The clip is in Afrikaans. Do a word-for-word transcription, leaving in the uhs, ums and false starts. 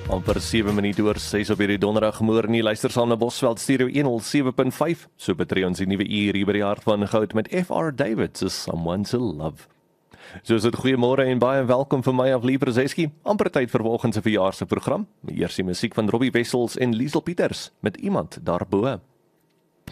amper sewe minute oor ses op hierdie donderdagmôre nie luister saam na Bosveld Stereo honderd sewe punt vyf. So betree ons die nuwe uur hier by die hart van goud met F R Davids is Someone to Love. So is dit goeiemôre en baie welkom vir my Aflie Brzeski. Amper tyd vir vanoggend se verjaarsdag program. Eers die musiek van Robbie Wessels en Liesel Pieters met Iemand daarbo.